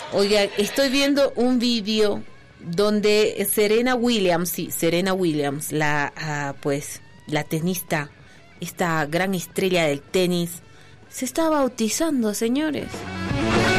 Oiga, estoy viendo un vídeo donde Serena Williams, la tenista, esta gran estrella del tenis, se está bautizando, señores.